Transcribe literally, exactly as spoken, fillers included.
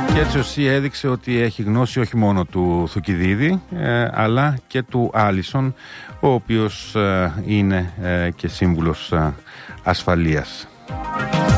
Και έτσι ο Σι έδειξε ότι έχει γνώση όχι μόνο του Θουκυδίδη ε, αλλά και του Άλισον, ο οποίος ε, είναι ε, και σύμβουλος ε, ασφαλείας.